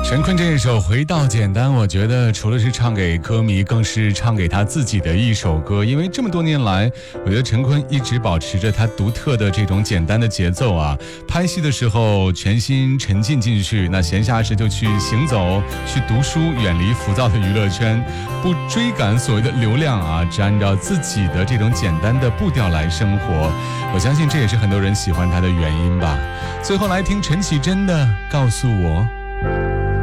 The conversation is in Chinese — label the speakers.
Speaker 1: 陈坤这一首《回到简单》，我觉得除了是唱给歌迷，更是唱给他自己的一首歌。因为这么多年来，我觉得陈坤一直保持着他独特的这种简单的节奏啊。拍戏的时候全心沉浸进去，那闲暇时就去行走、去读书，远离浮躁的娱乐圈，不追赶所谓的流量啊，只按照自己的这种简单的步调来生活。我相信这也是很多人喜欢他的原因吧。最后来听陈绮贞的《告诉我》。